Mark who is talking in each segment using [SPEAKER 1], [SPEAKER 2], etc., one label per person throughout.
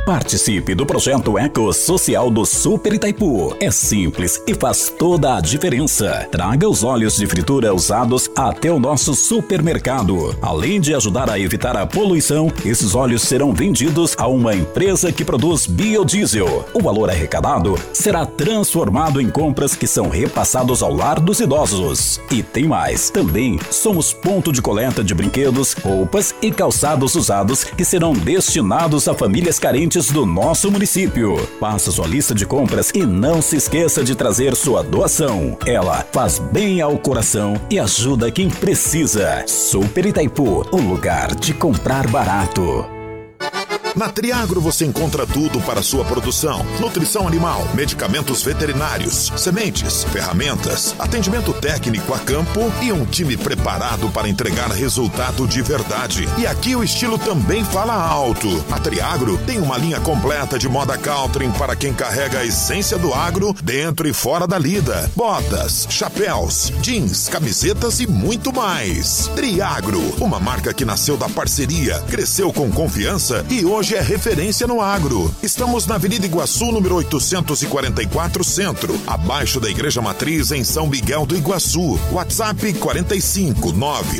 [SPEAKER 1] Participe do projeto ecossocial do Super Itaipu. É simples e faz toda a diferença. Traga os óleos de fritura usados até o nosso supermercado. Além de ajudar a evitar a poluição, esses óleos serão vendidos a uma empresa que produz biodiesel. O valor arrecadado será transformado em compras que são repassados ao lar dos idosos. E tem mais, também somos ponto de coleta de brinquedos, roupas e calçados usados que serão destinados a famílias carentes do nosso município. Faça sua lista de compras e não se esqueça de trazer sua doação. Ela faz bem ao coração e ajuda quem precisa. Super Itaipu, o lugar de comprar barato.
[SPEAKER 2] Na Triagro você encontra tudo para sua produção: nutrição animal, medicamentos veterinários, sementes, ferramentas, atendimento técnico a campo e um time preparado para entregar resultado de verdade. E aqui o estilo também fala alto. A Triagro tem uma linha completa de moda country para quem carrega a essência do agro dentro e fora da lida. Botas, chapéus, jeans, camisetas e muito mais. Triagro, uma marca que nasceu da parceria, cresceu com confiança e hoje é referência no agro. Estamos na Avenida Iguaçu, número 844 Centro, abaixo da Igreja Matriz, em São Miguel do Iguaçu. WhatsApp 45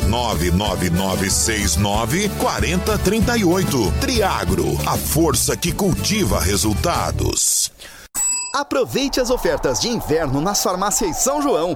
[SPEAKER 2] 99969 4038. Triagro, a força que cultiva resultados.
[SPEAKER 3] Aproveite as ofertas de inverno nas farmácias São João.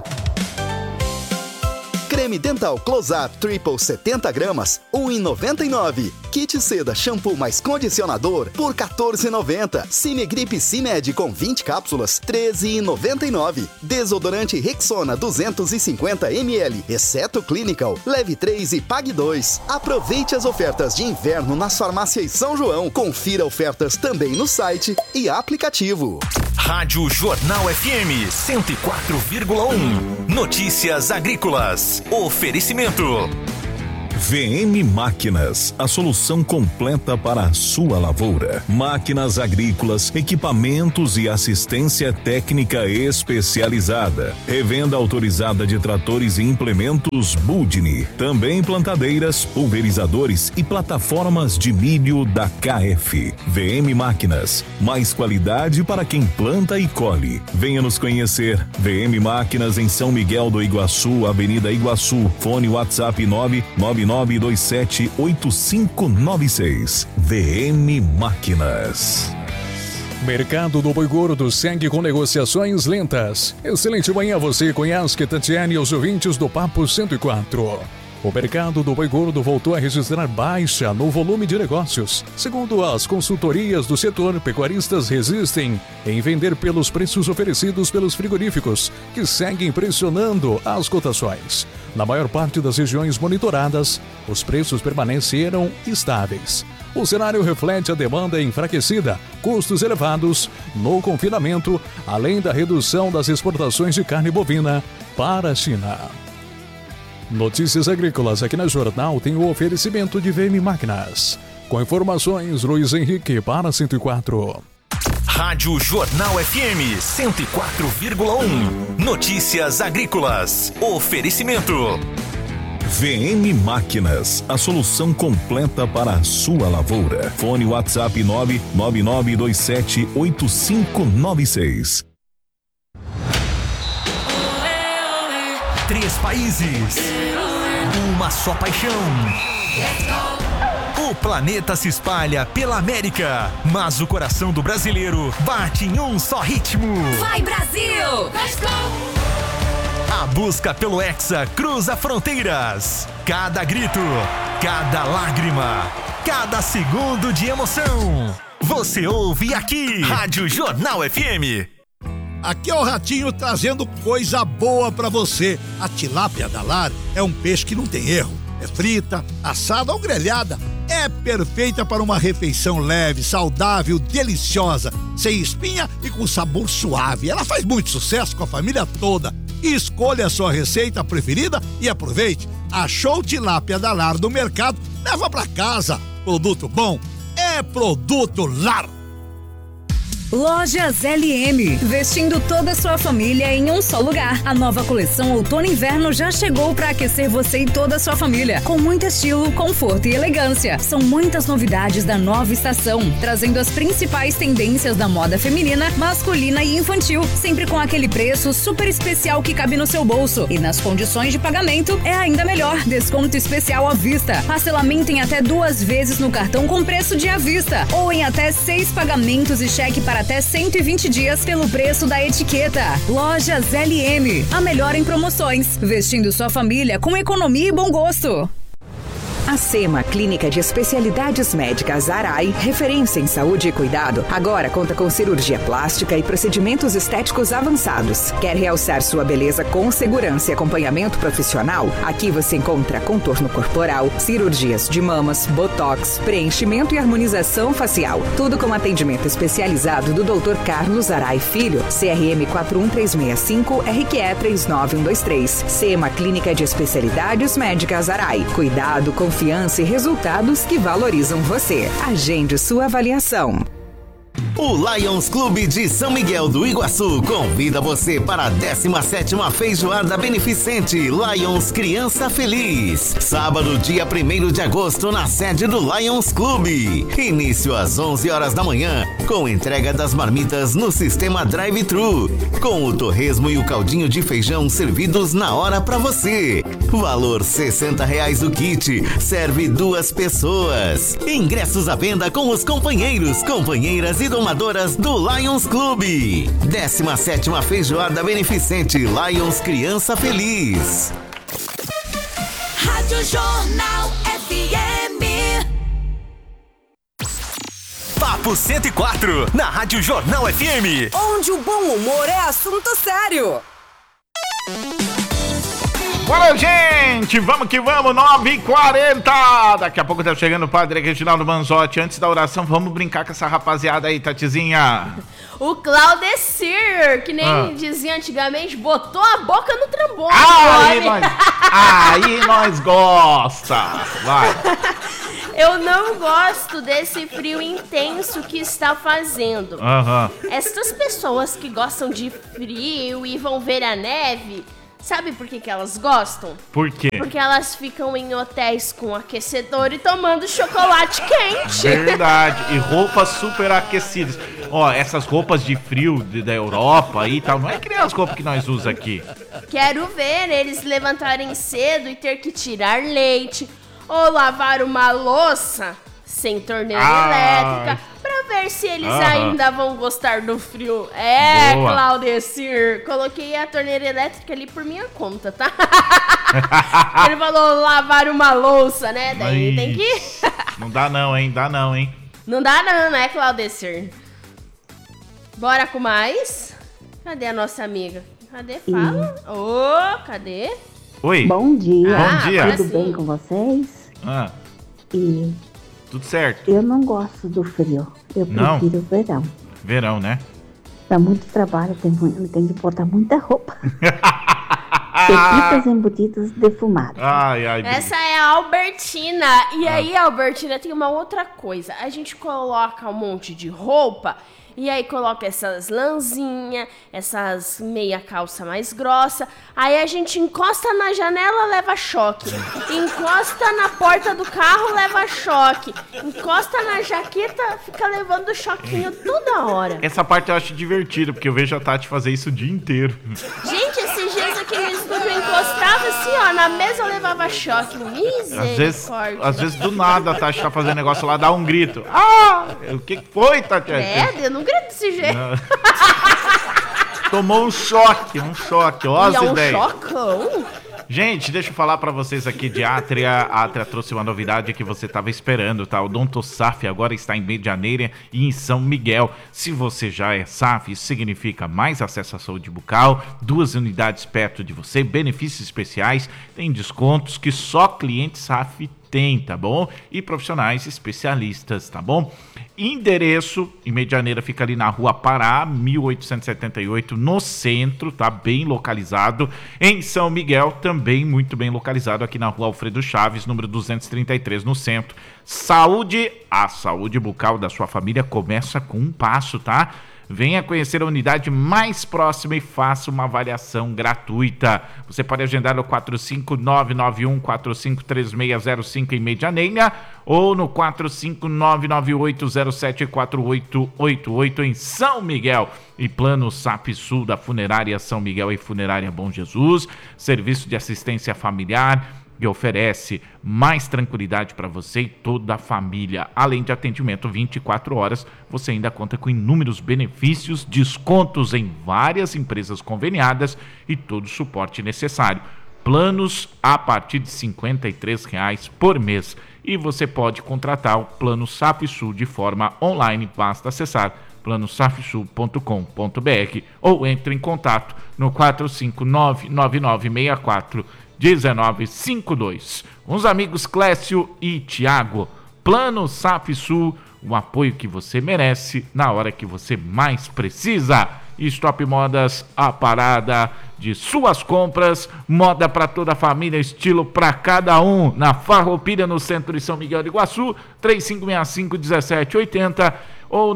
[SPEAKER 3] Creme dental Close-Up Triple 70 gramas, R$1,99. Kit seda shampoo mais condicionador por R$14,90. Cimegrip Cimed com 20 cápsulas, R$13,99. Desodorante Rexona 250 ml, exceto Clinical, leve 3 e pague 2. Aproveite as ofertas de inverno nas farmácias São João. Confira ofertas também no site e aplicativo.
[SPEAKER 4] Rádio Jornal FM 104,1. Notícias agrícolas. Oferecimento.
[SPEAKER 5] VM Máquinas, a solução completa para a sua lavoura. Máquinas agrícolas, equipamentos e assistência técnica especializada. Revenda autorizada de tratores e implementos Budni. Também plantadeiras, pulverizadores e plataformas de milho da KF. VM Máquinas, mais qualidade para quem planta e colhe. Venha nos conhecer. VM Máquinas em São Miguel do Iguaçu, Avenida Iguaçu. Fone WhatsApp 999278596. VM Máquinas.
[SPEAKER 6] Mercado do Boi Gordo segue com negociações lentas. Excelente manhã, você conhece Tatiane e os ouvintes do Papo 104. O mercado do boi gordo voltou a registrar baixa no volume de negócios. Segundo as consultorias do setor, pecuaristas resistem em vender pelos preços oferecidos pelos frigoríficos, que seguem pressionando as cotações. Na maior parte das regiões monitoradas, os preços permaneceram estáveis. O cenário reflete a demanda enfraquecida, custos elevados no confinamento, além da redução das exportações de carne bovina para a China. Notícias agrícolas aqui na Jornal tem o oferecimento de VM Máquinas. Com informações, Luiz Henrique para 104.
[SPEAKER 4] Rádio Jornal FM 104,1. Notícias agrícolas. Oferecimento.
[SPEAKER 5] VM Máquinas, a solução completa para a sua lavoura. Fone WhatsApp 999278596.
[SPEAKER 4] 3 países, uma só paixão. O planeta se espalha pela América, mas o coração do brasileiro bate em um só ritmo.
[SPEAKER 7] Vai, Brasil! Let's go!
[SPEAKER 4] A busca pelo Hexa cruza fronteiras. Cada grito, cada lágrima, cada segundo de emoção. Você ouve aqui, Rádio Jornal FM.
[SPEAKER 8] Aqui é o Ratinho trazendo coisa boa pra você. A tilápia da Lar é um peixe que não tem erro. É frita, assada ou grelhada. É perfeita para uma refeição leve, saudável, deliciosa, sem espinha e com sabor suave. Ela faz muito sucesso com a família toda. Escolha a sua receita preferida e aproveite. Achou tilápia da Lar no mercado? Leva pra casa. Produto bom é Produto Lar.
[SPEAKER 9] Lojas LM, vestindo toda a sua família em um só lugar. A nova coleção Outono e Inverno já chegou para aquecer você e toda a sua família, com muito estilo, conforto e elegância. São muitas novidades da nova estação, trazendo as principais tendências da moda feminina, masculina e infantil, sempre com aquele preço super especial que cabe no seu bolso. E nas condições de pagamento é ainda melhor, desconto especial à vista, parcelamento em até 2 vezes no cartão com preço de à vista, ou em até 6 pagamentos e cheque para até 120 dias pelo preço da etiqueta. Lojas LM, a melhor em promoções, vestindo sua família com economia e bom gosto.
[SPEAKER 10] A SEMA, Clínica de Especialidades Médicas Arai, referência em saúde e cuidado, agora conta com cirurgia plástica e procedimentos estéticos avançados. Quer realçar sua beleza com segurança e acompanhamento profissional? Aqui você encontra contorno corporal, cirurgias de mamas, botox, preenchimento e harmonização facial. Tudo com atendimento especializado do Dr. Carlos Arai Filho, CRM 41365, RQE 39123. SEMA, Clínica de Especialidades Médicas Arai. Cuidado, confiança e resultados que valorizam você. Agende sua avaliação.
[SPEAKER 11] O Lions Clube de São Miguel do Iguaçu convida você para a 17ª Feijoada Beneficente Lions Criança Feliz. Sábado, dia 1º de agosto, na sede do Lions Clube. Início às 11 horas da manhã, com entrega das marmitas no sistema drive-thru, com o torresmo e o caldinho de feijão servidos na hora para você. Valor R$60 o kit, serve 2 pessoas. Ingressos à venda com os companheiros, companheiras e domadoras do Lions Clube. 17ª Feijoada Beneficente Lions Criança Feliz.
[SPEAKER 7] Rádio Jornal FM.
[SPEAKER 4] Papo 104, na Rádio Jornal FM.
[SPEAKER 12] Onde o bom humor é assunto sério.
[SPEAKER 13] Bora, gente! Vamos que vamos, 9h40! Daqui a pouco tá chegando o padre Reginaldo Manzotti. Antes da oração, vamos brincar com essa rapaziada aí, Tatizinha.
[SPEAKER 14] O Claudecir, que nem dizia antigamente, botou a boca no trombone.
[SPEAKER 13] Aí nós gosta! Vai!
[SPEAKER 14] Eu não gosto desse frio intenso que está fazendo. Estas pessoas que gostam de frio e vão ver a neve... Sabe por que elas gostam?
[SPEAKER 13] Por quê?
[SPEAKER 14] Porque elas ficam em hotéis com aquecedor e tomando chocolate quente.
[SPEAKER 13] Verdade. E roupas super aquecidas. Ó, essas roupas de frio da Europa aí e tal, não é que nem as roupas que nós usamos aqui.
[SPEAKER 14] Quero ver eles levantarem cedo e ter que tirar leite ou lavar uma louça sem torneira elétrica pra ver se eles ainda vão gostar do frio. Boa. Claudecir, coloquei a torneira elétrica ali por minha conta, tá? Ele falou lavar uma louça, né? Daí tem que...
[SPEAKER 13] Não dá não, hein?
[SPEAKER 14] Não dá não, né, Claudecir? Bora com mais? Cadê a nossa amiga? Cadê? Fala. Cadê?
[SPEAKER 13] Oi.
[SPEAKER 15] Bom dia.
[SPEAKER 13] Bom dia.
[SPEAKER 15] Tudo bem com vocês? E...
[SPEAKER 13] Tudo certo.
[SPEAKER 15] Eu não gosto do frio. Eu prefiro o verão.
[SPEAKER 13] Verão, né?
[SPEAKER 15] Dá muito trabalho, tem que botar muita roupa. Pepitas embutidas defumadas.
[SPEAKER 14] Essa é a Albertina. E aí, Albertina, tem uma outra coisa. A gente coloca um monte de roupa... E aí coloca essas lãzinhas, essas meia calça mais grossa. Aí a gente encosta na janela, leva choque. Encosta na porta do carro, leva choque. Encosta na jaqueta, fica levando choquinho toda hora.
[SPEAKER 13] Essa parte eu acho divertida, porque eu vejo a Tati fazer isso o dia inteiro.
[SPEAKER 14] Gente, esses dias aqui no estúdio eu encostava assim, ó, na mesa eu levava choque. Misericórdia.
[SPEAKER 13] Às vezes do nada a Tati tá fazendo negócio lá, dá um grito. O que foi, Tati?
[SPEAKER 14] Eu não grito desse jeito.
[SPEAKER 13] Tomou um choque, ó as ideias.
[SPEAKER 14] Chocão.
[SPEAKER 13] Gente, deixa eu falar pra vocês aqui de Atria. A Atria trouxe uma novidade que você tava esperando, tá? O Odonto SAF agora está em Medianeira e em São Miguel. Se você já é SAF, isso significa mais acesso à saúde bucal, 2 unidades perto de você, benefícios especiais, tem descontos que só cliente SAF tem, tá bom? E profissionais especialistas, tá bom? Endereço em Medianeira fica ali na Rua Pará, 1878, no centro, tá bem localizado. Em São Miguel, também muito bem localizado aqui na Rua Alfredo Chaves, número 233, no centro. Saúde, a saúde bucal da sua família começa com um passo, tá? Venha conhecer a unidade mais próxima e faça uma avaliação gratuita. Você pode agendar no 45991453605 em Medianeira ou no 45998074888 em São Miguel. E Plano SAP Sul da Funerária São Miguel e Funerária Bom Jesus, serviço de assistência familiar, que oferece mais tranquilidade para você e toda a família. Além de atendimento 24 horas, você ainda conta com inúmeros benefícios, descontos em várias empresas conveniadas e todo o suporte necessário. Planos a partir de R$ 53,00 por mês. E você pode contratar o Plano SAP Sul de forma online. Basta acessar planosapsul.com.br ou entre em contato no 459-9964-1952. Uns amigos Clécio e Tiago. Plano SAP Sul, o apoio que você merece na hora que você mais precisa. Stop Modas, a parada de suas compras, moda para toda a família, estilo para cada um. Na Farroupilha, no centro de São Miguel do Iguaçu, 3565-1780 ou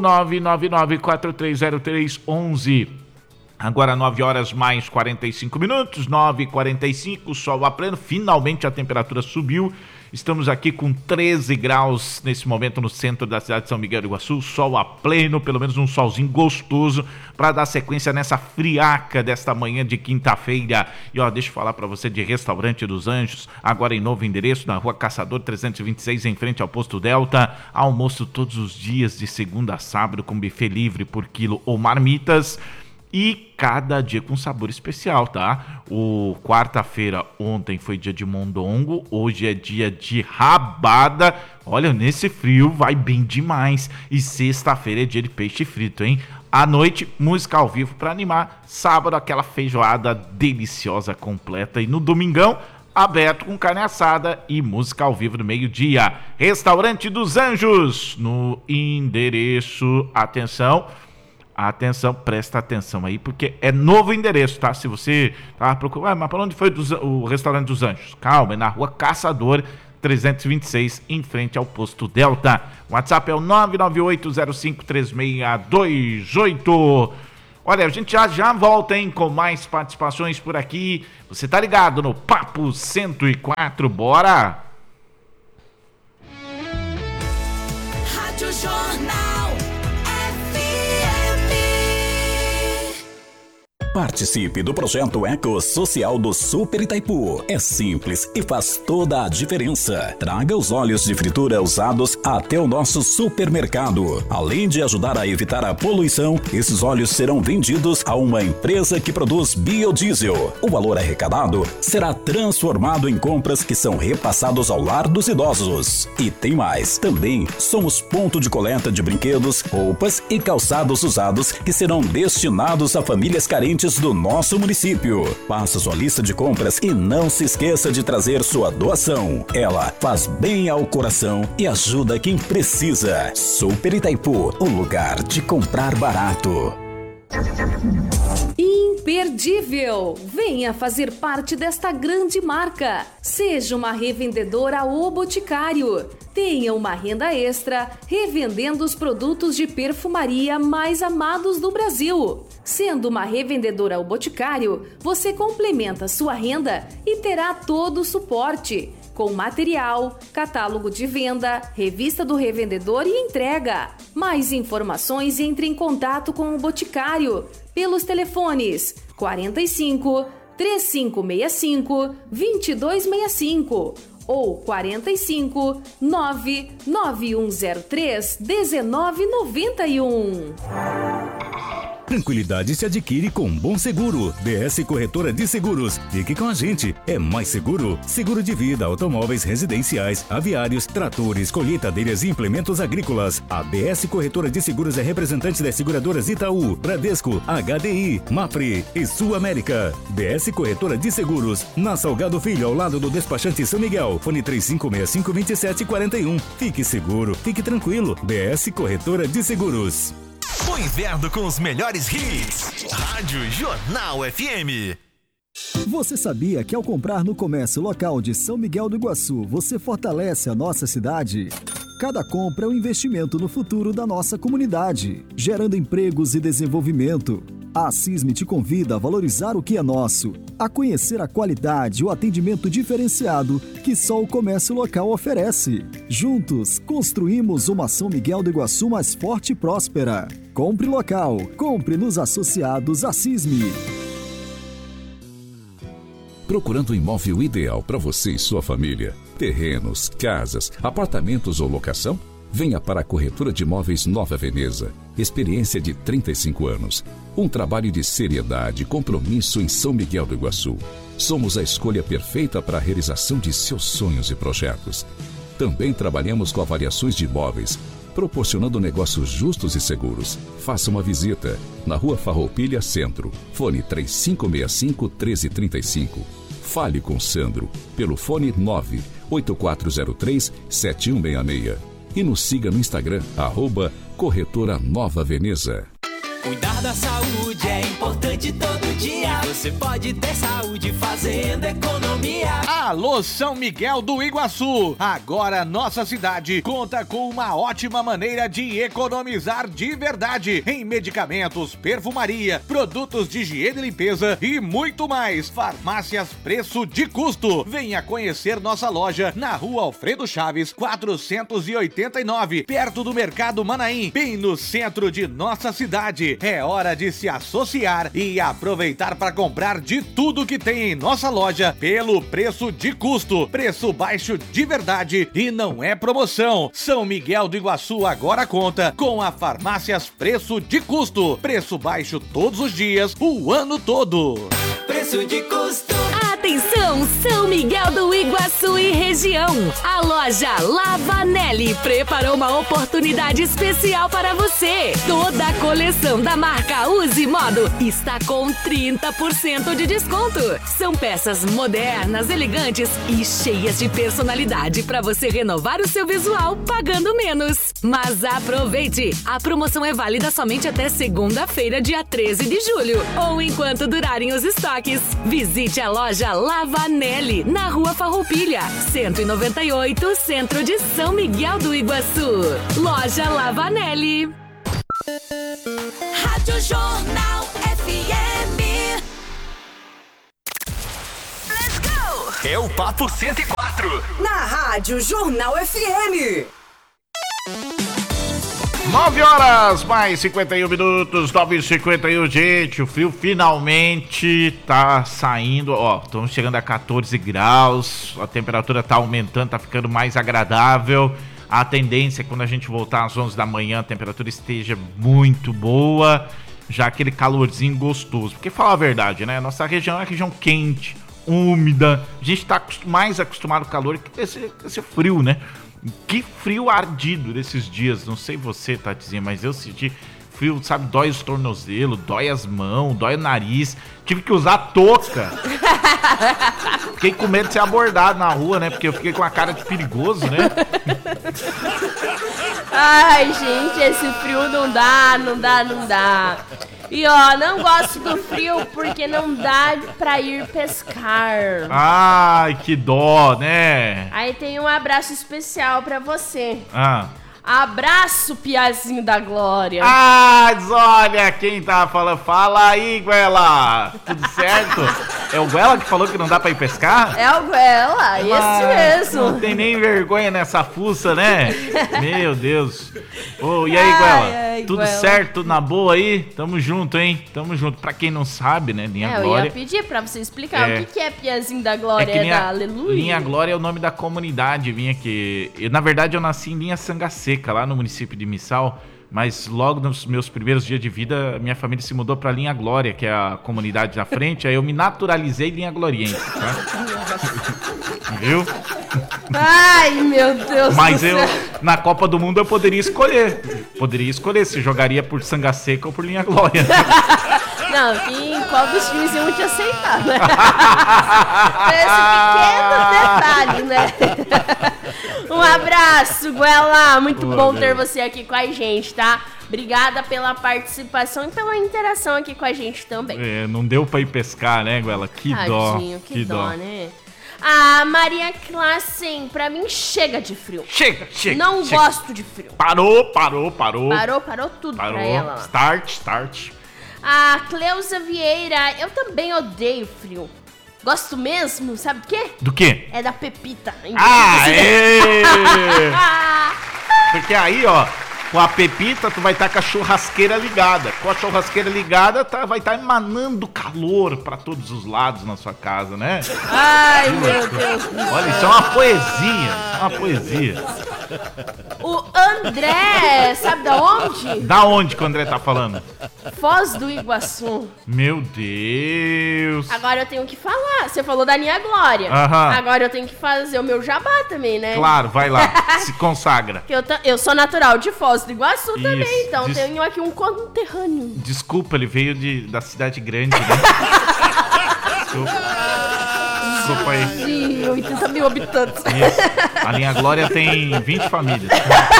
[SPEAKER 13] 999-430311. Agora 9 horas mais 45 minutos, 9h45, sol a pleno, finalmente a temperatura subiu. Estamos aqui com 13 graus nesse momento no centro da cidade de São Miguel do Iguaçu, sol a pleno, pelo menos um solzinho gostoso para dar sequência nessa friaca desta manhã de quinta-feira. E ó, deixa eu falar para você de Restaurante dos Anjos, agora em novo endereço, na Rua Caçador 326, em frente ao Posto Delta. Almoço todos os dias de segunda a sábado com buffet livre por quilo ou marmitas. E cada dia com sabor especial, tá? O quarta-feira ontem foi dia de mondongo, hoje é dia de rabada. Olha, nesse frio vai bem demais. E sexta-feira é dia de peixe frito, hein? À noite, música ao vivo para animar. Sábado, aquela feijoada deliciosa, completa. E no domingão, aberto com carne assada e música ao vivo no meio-dia. Restaurante dos Anjos, no endereço, atenção, presta atenção aí, porque é novo endereço, tá? Se você tava procurando, mas para onde foi o Restaurante dos Anjos? Calma, é na Rua Caçador 326, em frente ao Posto Delta. O WhatsApp é o 998053628. Olha, a gente já volta, hein, com mais participações por aqui. Você tá ligado no Papo 104, bora!
[SPEAKER 7] Rádio Jornal.
[SPEAKER 1] Participe do projeto Eco Social do Super Itaipu. É simples e faz toda a diferença. Traga os óleos de fritura usados até o nosso supermercado. Além de ajudar a evitar a poluição, esses óleos serão vendidos a uma empresa que produz biodiesel. O valor arrecadado será transformado em compras que são repassados ao lar dos idosos. E tem mais. Também somos ponto de coleta de brinquedos, roupas e calçados usados que serão destinados a famílias carentes do nosso município. Faça sua lista de compras e não se esqueça de trazer sua doação. Ela faz bem ao coração e ajuda quem precisa. Super Itaipu, o lugar de comprar barato.
[SPEAKER 16] Imperdível! Venha fazer parte desta grande marca. Seja uma revendedora O Boticário. Tenha uma renda extra revendendo os produtos de perfumaria mais amados do Brasil. Sendo uma revendedora O Boticário, você complementa sua renda e terá todo o suporte, com material, catálogo de venda, revista do revendedor e entrega. Mais informações, entre em contato com o Boticário pelos telefones 45 3565 2265 ou 45 99103 1991.
[SPEAKER 17] Tranquilidade se adquire com Bom Seguro. DS Corretora de Seguros. Fique com a gente. É mais seguro. Seguro de vida, automóveis residenciais, aviários, tratores, colheitadeiras e implementos agrícolas. A DS Corretora de Seguros é representante das seguradoras Itaú, Bradesco, HDI, Mafre e Sul América. DS Corretora de Seguros. Na Salgado Filho, ao lado do despachante São Miguel. Fone 3565-2741. Fique seguro. Fique tranquilo. DS Corretora de Seguros.
[SPEAKER 4] O inverno com os melhores hits. Rádio Jornal FM.
[SPEAKER 18] Você sabia que ao comprar no comércio local de São Miguel do Iguaçu, você fortalece a nossa cidade? cada compra é um investimento no futuro da nossa comunidade, gerando empregos e desenvolvimento. A CISM te convida a valorizar o que é nosso, a conhecer a qualidade e o atendimento diferenciado que só o comércio local oferece. Juntos, construímos uma São Miguel do Iguaçu mais forte e próspera. Compre local, compre nos associados à CISM.
[SPEAKER 1] Procurando o imóvel ideal para você e sua família? Terrenos, casas, apartamentos ou locação? Venha para a Corretora de Imóveis Nova Veneza. Experiência de 35 anos. Um trabalho de seriedade e compromisso em São Miguel do Iguaçu. Somos a escolha perfeita para a realização de seus sonhos e projetos. Também trabalhamos com avaliações de imóveis, proporcionando negócios justos e seguros. Faça uma visita na Rua Farroupilha Centro. Fone 3565-1335. Fale com Sandro pelo fone 98403-7166. E nos siga no Instagram, @Corretora Nova Veneza.
[SPEAKER 7] Cuidar da saúde é importante todo dia. Você pode ter saúde fazendo economia.
[SPEAKER 19] Alô, São Miguel do Iguaçu! Agora nossa cidade conta com uma ótima maneira de economizar de verdade em medicamentos, perfumaria, produtos de higiene e limpeza e muito mais. Farmácias Preço de Custo. Venha conhecer nossa loja na Rua Alfredo Chaves, 489, perto do Mercado Manaim, bem no centro de nossa cidade. É hora de se associar e aproveitar para comprar de tudo que tem em nossa loja pelo preço de custo. Preço baixo de verdade e não é promoção. São Miguel do Iguaçu agora conta com a Farmácias Preço de Custo. Preço baixo todos os dias, o ano todo.
[SPEAKER 7] Preço de custo.
[SPEAKER 16] Atenção, São Miguel do Iguaçu e região. A loja Lavanelli preparou uma oportunidade especial para você. Toda a coleção da marca Use Modo está com 30% de desconto. São peças modernas, elegantes e cheias de personalidade para você renovar o seu visual pagando menos. Mas aproveite! A promoção é válida somente até segunda-feira, dia 13 de julho, ou enquanto durarem os estoques. Visite a loja Lavanelli, na Rua Farroupilha, 198, centro de São Miguel do Iguaçu. Loja Lavanelli.
[SPEAKER 7] Rádio Jornal FM.
[SPEAKER 4] Let's go! É o Papo 104.
[SPEAKER 12] Na Rádio Jornal FM.
[SPEAKER 13] 9 horas mais 51 minutos, 9h51, gente, o frio finalmente tá saindo, ó, estamos chegando a 14 graus, a temperatura tá aumentando, tá ficando mais agradável, a tendência é que quando a gente voltar às 11 da manhã a temperatura esteja muito boa, já aquele calorzinho gostoso, porque falar a verdade, né, nossa região é uma região quente, úmida, a gente tá mais acostumado com calor que esse frio, né? Que frio ardido desses dias, não sei você, Tatizinha, mas eu senti frio, sabe, dói os tornozelos, dói as mãos, dói o nariz, tive que usar touca. Fiquei com medo de ser abordado na rua, né, porque eu fiquei com a cara de perigoso, né.
[SPEAKER 14] Ai, gente, esse frio não dá. E ó, não gosto do frio porque não dá pra ir pescar.
[SPEAKER 13] Ai, que dó, né?
[SPEAKER 14] Aí tem um abraço especial pra você. Abraço, Piazinho da Glória.
[SPEAKER 13] Olha quem tá falando. Fala aí, Guela. Tudo certo? É o Guela que falou que não dá pra ir pescar?
[SPEAKER 14] É o Guela, esse mesmo.
[SPEAKER 13] Não tem nem vergonha nessa fuça, né? Meu Deus. E aí, Guela? Tudo
[SPEAKER 14] Guela.
[SPEAKER 13] certo? Na boa aí? Tamo junto, hein? Tamo junto. Pra quem não sabe, né? Linha Glória.
[SPEAKER 14] Eu ia pedir pra você explicar o que é Piazinho da Glória. É da Aleluia?
[SPEAKER 13] Linha Glória é o nome da comunidade. Na verdade, eu nasci em Linha Sangaseca, lá no município de Missal. Mas logo nos meus primeiros dias de vida, minha família se mudou pra Linha Glória, que é a comunidade da frente. Aí eu me naturalizei Linha Gloriense, tá? Viu?
[SPEAKER 14] Ai, meu Deus
[SPEAKER 13] Mas
[SPEAKER 14] do céu.
[SPEAKER 13] na Copa do Mundo eu poderia escolher. Se jogaria por Sangaseca ou por Linha Glória.
[SPEAKER 14] Não, que qual dos times iam te aceitar, né? Esse pequeno detalhe, né? Um abraço, Guela. Muito bom ter você aqui com a gente, tá? Obrigada pela participação e pela interação aqui com a gente também.
[SPEAKER 13] Não deu pra ir pescar, né, Guela? Que dó.
[SPEAKER 14] Que dó, né? A Maria Classen, pra mim chega de frio.
[SPEAKER 13] Chega.
[SPEAKER 14] Não gosto de frio.
[SPEAKER 13] Parou.
[SPEAKER 14] Parou tudo pra ela.
[SPEAKER 13] Start.
[SPEAKER 14] A Cleusa Vieira, eu também odeio frio. Gosto mesmo, sabe do quê?
[SPEAKER 13] Do quê?
[SPEAKER 14] É da Pepita.
[SPEAKER 13] Porque aí, ó, com a Pepita, tu vai estar com a churrasqueira ligada. Com a churrasqueira ligada, vai estar emanando calor pra todos os lados na sua casa, né?
[SPEAKER 14] Ai, meu Deus do céu.
[SPEAKER 13] Olha, isso é uma poesia.
[SPEAKER 14] O André, sabe da onde?
[SPEAKER 13] Da onde que o André tá falando?
[SPEAKER 14] Foz do Iguaçu.
[SPEAKER 13] Meu Deus.
[SPEAKER 14] Agora eu tenho que falar. Você falou da Nia Glória.
[SPEAKER 13] Aham.
[SPEAKER 14] Agora eu tenho que fazer o meu jabá também, né?
[SPEAKER 13] Claro, vai lá. Se consagra.
[SPEAKER 14] Eu sou natural de Foz do Iguaçu também,
[SPEAKER 13] Isso.
[SPEAKER 14] então tenho aqui um conterrâneo.
[SPEAKER 13] Desculpa, ele veio da cidade grande, né? Desculpa aí.
[SPEAKER 14] De 80 mil habitantes.
[SPEAKER 13] Isso. A Linha Glória tem 20 famílias.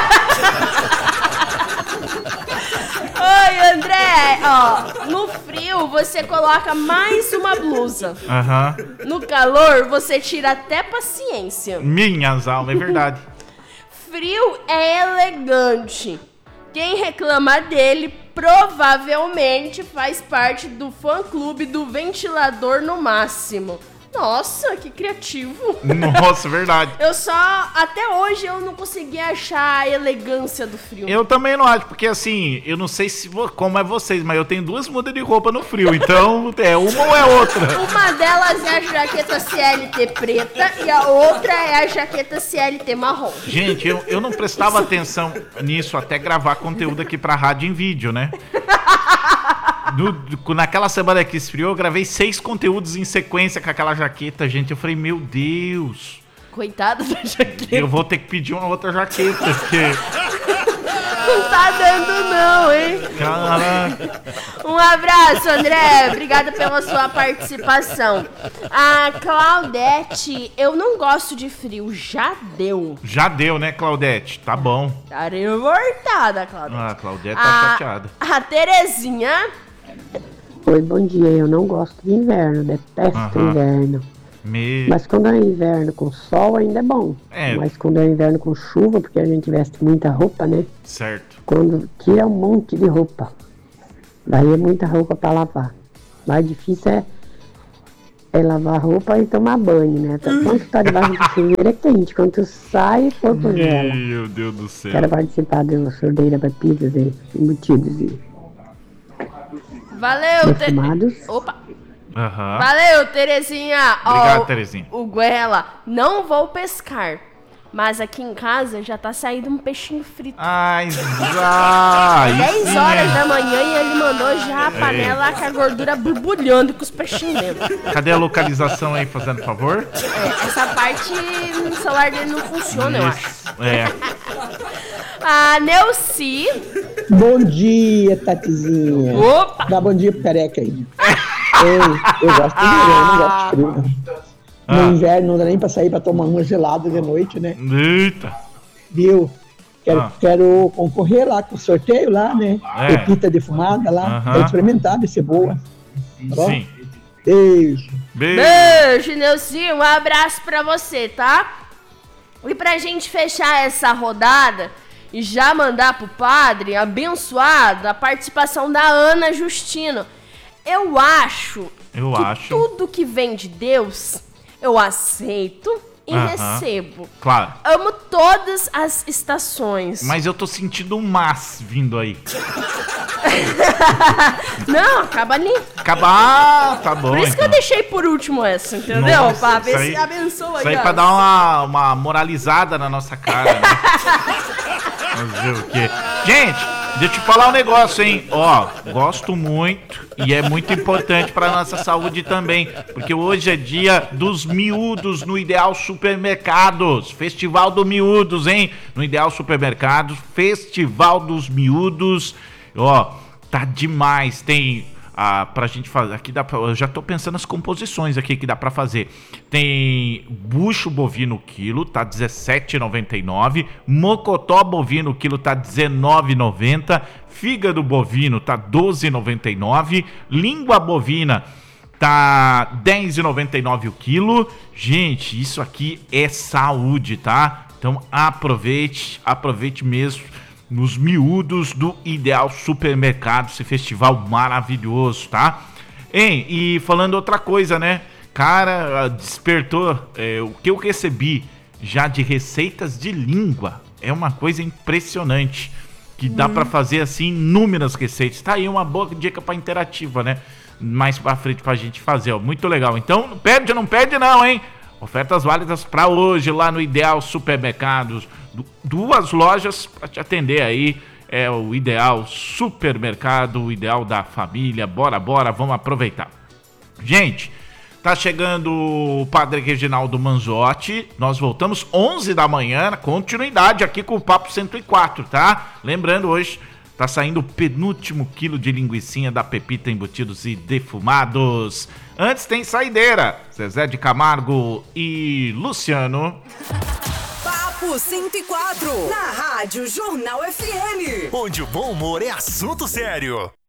[SPEAKER 14] Oi, André. Ó, no frio você coloca mais uma blusa.
[SPEAKER 13] Aham.
[SPEAKER 14] No calor você tira até paciência.
[SPEAKER 13] Minhas almas, é verdade.
[SPEAKER 14] Frio é elegante. Quem reclama dele provavelmente faz parte do fã-clube do ventilador no máximo. Nossa, que criativo.
[SPEAKER 13] Nossa, verdade.
[SPEAKER 14] Até hoje eu não consegui achar a elegância do frio.
[SPEAKER 13] Eu também não acho, porque assim, eu não sei como é vocês, mas eu tenho 2 mudas de roupa no frio, então é uma ou é outra?
[SPEAKER 14] Uma delas é a jaqueta CLT preta e a outra é a jaqueta CLT marrom.
[SPEAKER 13] Gente, eu não prestava atenção nisso até gravar conteúdo aqui pra rádio em vídeo, né? Naquela semana que esfriou, eu gravei 6 conteúdos em sequência com aquela jaqueta, gente. Eu falei, meu Deus.
[SPEAKER 14] Coitada da jaqueta.
[SPEAKER 13] Eu vou ter que pedir uma outra jaqueta, porque...
[SPEAKER 14] Não tá dando não, hein?
[SPEAKER 13] Caraca.
[SPEAKER 14] Um abraço, André. Obrigada pela sua participação. A Claudete, eu não gosto de frio. Já deu.
[SPEAKER 13] Já deu, né, Claudete? Tá bom.
[SPEAKER 14] Tá revoltada, Claudete.
[SPEAKER 13] Ah, a Claudete tá chateada.
[SPEAKER 14] A Terezinha...
[SPEAKER 15] Oi, bom dia. Eu não gosto de inverno, detesto inverno. Mas quando é inverno com sol ainda é bom. Mas quando é inverno com chuva, porque a gente veste muita roupa, né?
[SPEAKER 13] Quando
[SPEAKER 15] Quando tira um monte de roupa. Daí é muita roupa pra lavar. Mais difícil é lavar roupa e tomar banho, né? Quando tá debaixo do chuveiro é quente. Quando tu sai, corpo gela.
[SPEAKER 13] Meu Deus do céu.
[SPEAKER 15] Quero participar do sorteio da bebidas e embutidos e
[SPEAKER 14] Valeu,
[SPEAKER 15] defumados.
[SPEAKER 14] Opa!
[SPEAKER 13] Uhum.
[SPEAKER 14] Valeu, Terezinha.
[SPEAKER 13] Obrigado, Terezinha.
[SPEAKER 14] O Guela, não vou pescar. Mas aqui em casa já tá saindo um peixinho frito.
[SPEAKER 13] Ai,
[SPEAKER 14] 10 horas da manhã e ele mandou já a panela com a gordura borbulhando com os peixinhos dentro.
[SPEAKER 13] Cadê a localização aí, fazendo favor?
[SPEAKER 14] Essa parte no celular dele não funciona, eu acho. A Neuci.
[SPEAKER 20] Bom dia, Tatizinha.
[SPEAKER 14] Opa!
[SPEAKER 20] Dá bom dia pro careca aí. Eu gosto de inverno, eu não gosto de frio, não. No inverno não dá nem pra sair pra tomar uma gelada de noite, né?
[SPEAKER 13] Eita!
[SPEAKER 20] Viu? Quero concorrer lá com o sorteio lá, né? Pepita defumada lá. Quero experimentar, ver se é boa. Tá bom?
[SPEAKER 13] Sim.
[SPEAKER 20] Beijo.
[SPEAKER 14] Beijo, Neuci. Um abraço pra você, tá? E pra gente fechar essa rodada e já mandar pro padre abençoado a participação da Ana Justino. Eu acho que tudo que vem de Deus, eu aceito e recebo.
[SPEAKER 13] Claro.
[SPEAKER 14] Amo todas as estações.
[SPEAKER 13] Mas eu tô sentindo um mas vindo aí.
[SPEAKER 14] Não, acaba ali.
[SPEAKER 13] Tá bom.
[SPEAKER 14] Por isso que eu deixei por último essa, entendeu?
[SPEAKER 13] Nossa,
[SPEAKER 14] pra ver
[SPEAKER 13] aí,
[SPEAKER 14] se abençoa.
[SPEAKER 13] Isso aí pra dar uma moralizada na nossa cara, né? Fazer o quê? Gente, deixa eu te falar um negócio, hein? Ó, gosto muito e é muito importante pra nossa saúde também, porque hoje é dia dos miúdos no Ideal Supermercados. Festival do Miúdos, hein? No Ideal Supermercados, Festival dos Miúdos. Ó, tá demais. Tem pra gente fazer, aqui dá pra, eu já tô pensando nas composições aqui que dá pra fazer. Tem bucho bovino quilo, tá R$17,99. Mocotó bovino quilo tá R$19,90. Fígado bovino tá R$12,99. Língua bovina tá R$10,99 o quilo. Gente, isso aqui é saúde, tá? Então aproveite mesmo nos miúdos do Ideal Supermercado, esse festival maravilhoso, tá? Hein, e falando outra coisa, né? Cara, despertou o que eu recebi já de receitas de língua. É uma coisa impressionante, que dá pra fazer assim inúmeras receitas. Tá aí uma boa dica pra interativa, né? Mais pra frente pra gente fazer, ó. Muito legal. Então, não perde não, hein? Ofertas válidas pra hoje lá no Ideal Supermercados. 2 lojas pra te atender aí. É o Ideal Supermercado, o Ideal da família. Bora, vamos aproveitar. Gente, tá chegando o Padre Reginaldo Manzotti. Nós voltamos 11 da manhã, continuidade aqui com o Papo 104, tá? Lembrando, hoje tá saindo o penúltimo quilo de linguicinha da Pepita Embutidos e Defumados. Antes tem saideira, Zezé de Camargo e Luciano.
[SPEAKER 12] Papo 104, na Rádio Jornal FM.
[SPEAKER 4] Onde o bom humor é assunto sério.